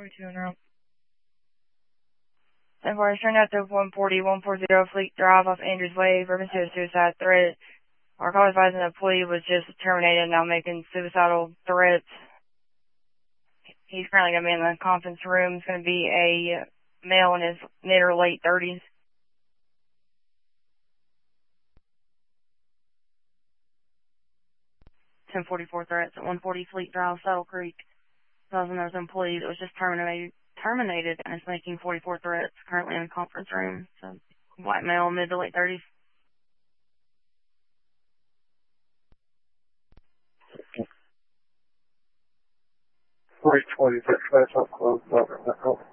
42 en route. 10-4, turn out to 140 Fleet Drive off Andrews Way, reference to a suicide threat. Our call advising the employee was just terminated, now making suicidal threats. He's currently going to be in the conference room. It's going to be a male in his mid or late 30s. 1044 threats at 140 Fleet Drive, Saddle Creek. There's an employee that was just terminated and is making 44 threats, currently in the conference room. So, white male, mid to late 30s. Three 26, that's up close, over.